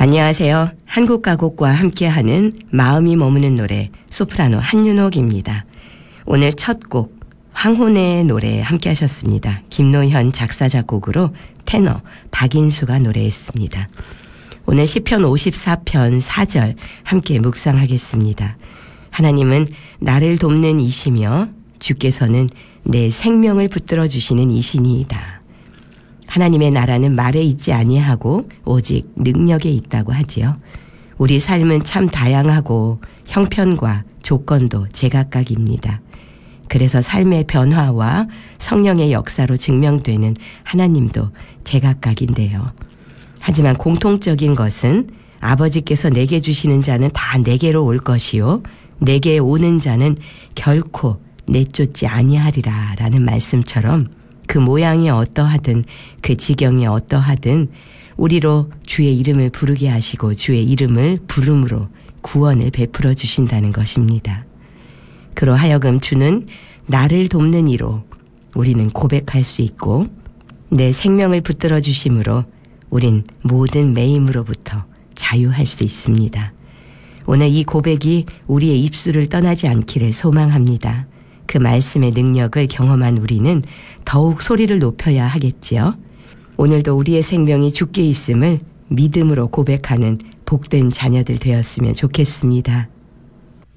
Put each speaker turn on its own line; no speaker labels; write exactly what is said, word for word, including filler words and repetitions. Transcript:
안녕하세요. 한국가곡과 함께하는 마음이 머무는 노래 소프라노 한윤옥입니다. 오늘 첫 곡 황혼의 노래 함께하셨습니다. 김노현 작사 작곡으로 테너 박인수가 노래했습니다. 오늘 시편 오십사 편 사 절 함께 묵상하겠습니다. 하나님은 나를 돕는 이시며 주께서는 내 생명을 붙들어 주시는 이시니이다. 하나님의 나라는 말에 있지 아니하고 오직 능력에 있다고 하지요. 우리 삶은 참 다양하고 형편과 조건도 제각각입니다. 그래서 삶의 변화와 성령의 역사로 증명되는 하나님도 제각각인데요. 하지만 공통적인 것은 아버지께서 내게 주시는 자는 다 내게로 올 것이요 내게 오는 자는 결코 내쫓지 아니하리라 라는 말씀처럼 그 모양이 어떠하든 그 지경이 어떠하든 우리로 주의 이름을 부르게 하시고 주의 이름을 부름으로 구원을 베풀어 주신다는 것입니다. 그로 하여금 주는 나를 돕는 이로 우리는 고백할 수 있고 내 생명을 붙들어 주심으로 우린 모든 매임으로부터 자유할 수 있습니다. 오늘 이 고백이 우리의 입술을 떠나지 않기를 소망합니다. 그 말씀의 능력을 경험한 우리는 더욱 소리를 높여야 하겠지요. 오늘도 우리의 생명이 주께 있음을 믿음으로 고백하는 복된 자녀들 되었으면 좋겠습니다.